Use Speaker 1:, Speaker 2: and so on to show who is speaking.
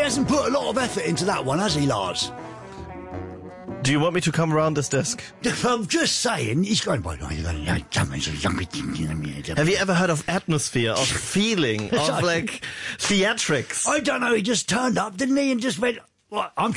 Speaker 1: hasn't put a lot of effort into that one, has he, Lars?
Speaker 2: Do you want me to come around this desk?
Speaker 1: I'm just saying, he's going by...
Speaker 2: Have you ever heard of atmosphere, of feeling, of, like, theatrics?
Speaker 1: I don't know, he just turned up, didn't he, and just went... Well, I'm